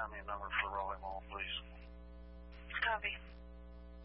find me a number for Rolling Mall, please. Copy.